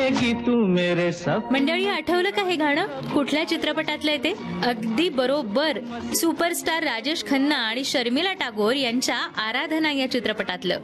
आएगी तू मेरे सब. मंडळी, आठवलं का हे गाणं कुठल्या चित्रपटातलं आहे ते? अगदी बरोबर, सुपरस्टार राजेश खन्ना आणि शर्मिला टागोर यांच्या आराधना या चित्रपटातलं.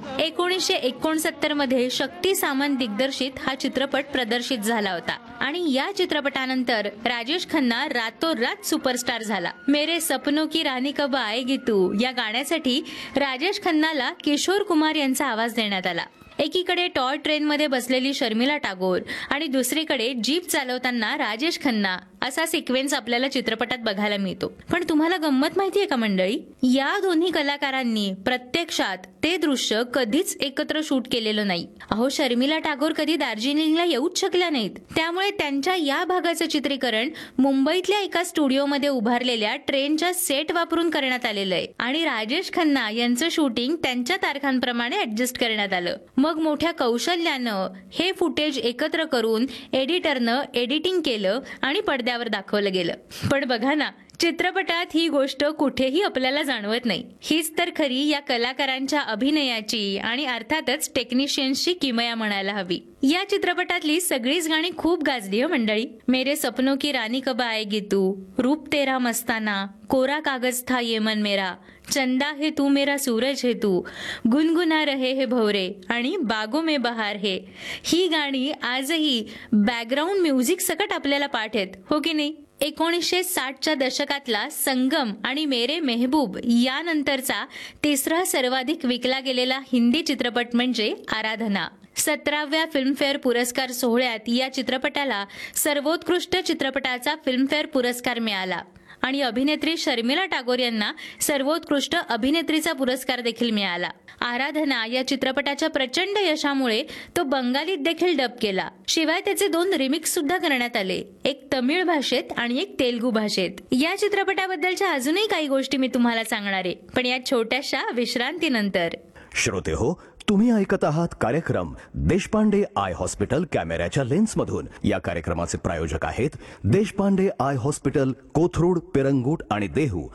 1969 मध्ये शक्ती सामंत दिग्दर्शित हा चित्रपट प्रदर्शित झाला होता आणि या चित्रपटानंतर राजेश खन्ना रातोरात सुपरस्टार झाला. मेरे सपनों की रानी कब आएगी तू या गाण्यासाठी राजेश खन्नाला किशोर कुमार यांचा आवाज देण्यात आला. एकीकडे टॉय ट्रेन मध्ये बसलेली शर्मिला टागोर आणि दुसरीकडे जीप चालवताना राजेश खन्ना असा सिक्वेन्स आपल्याला चित्रपटात बघायला मिळतो. पण तुम्हाला गंमत माहितीये का मंडळी, या दोन्ही कलाकारांनी प्रत्यक्षात ते दृश्य कधीच एकत्र शूट केलेलं नाही. अहो, शर्मिला टागोर कधी दार्जिलिंगला येऊच शकल्या नाहीत. त्यामुळे त्यांच्या या भागाचं चित्रीकरण मुंबईतल्या एका स्टुडिओमध्ये उभारलेल्या ट्रेनच्या सेट वापरून करण्यात आलेलं आहे आणि राजेश खन्ना यांचं शूटिंग त्यांच्या तारखांप्रमाणे ऍडजस्ट करण्यात आलं. मग मोठ्या कौशल्यानं हे फुटेज एकत्र करून एडिटरनं एडिटिंग केलं आणि पडद्यावर दाखवलं गेलं. पण बघा ना, चित्रपटात ही गोष्ट कुठेही आपल्याला जाणवत नाही. हीच तर खरी या कलाकारांच्या अभिनयाची आणि अर्थातच टेक्निशियन्सची किमया म्हणायला हवी. या चित्रपटातली सगळीच गाणी खूप गाजली हो मंडळी. मेरे सपनों की रानी कब आएगी तू, रूप तेरा मस्ताना, कोरा कागज था ये मन मेरा, चंदा है तू मेरा सूरज है तू, गुनगुना रहे हे भवरे आणि बागों में बहार है. ही गाणी आजही बॅकग्राऊंड म्युझिक सकट आपल्याला पाठ आहेत, हो की नाही? 1960च्या दशकातला संगम आणि मेरे मेहबूब यानंतरचा तिसरा सर्वाधिक विकला गेलेला हिंदी चित्रपट म्हणजे आराधना. 17व्या फिल्मफेअर पुरस्कार सोहळ्यात या चित्रपटाला सर्वोत्कृष्ट चित्रपटाचा फिल्मफेअर पुरस्कार मिळाला आणि अभिनेत्री शर्मिला टागोर यांना सर्वोत्कृष्ट अभिनेत्रीचा पुरस्कार देखील मिळाला. आराधना या चित्रपटाच्या प्रचंड यशामुळे तो बंगालीत देखील डब केला. शिवाय त्याचे 2 रिमिक्स सुद्धा करण्यात आले, एक तमिळ भाषेत आणि एक तेलुगू भाषेत. या चित्रपटाबद्दलच्या अजूनही काही गोष्टी मी तुम्हाला सांगणार आहे, पण या छोट्याशा विश्रांतीनंतर. श्रोते हो, तुम्ही ऐकत आहात कार्यक्रम देशपांडे आय हॉस्पिटल कॅमेऱ्याच्या लेन्समधून. या कार्यक्रमाचे प्रायोजक आहेत देशपांडे आय हॉस्पिटल, कोथरूड, पिरंगुट आणि देहू.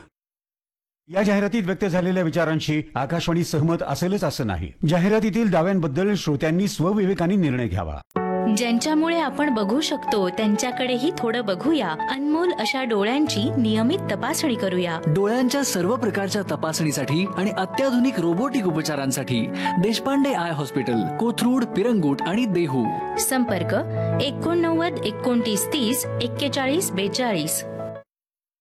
या जाहिरातीत व्यक्त झालेल्या विचारांशी आकाशवाणी सहमत असेलच असं नाही. जाहिरातीतील दाव्यांबद्दल श्रोत्यांनी स्वविवेकाने निर्णय घ्यावा. ज्यांच्यामुळे आपण बघू शकतो त्यांच्याकडेही थोडं बघूया. अनमोल अशा डोळ्यांची नियमित तपासणी करूया. डोळ्यांच्या सर्व प्रकारच्या तपासणीसाठी आणि अत्याधुनिक रोबोटिक उपचारांसाठी देशपांडे आय हॉस्पिटल, कोथरूड, पिरंगुट आणि देहू. संपर्क 89 29 30 41 42.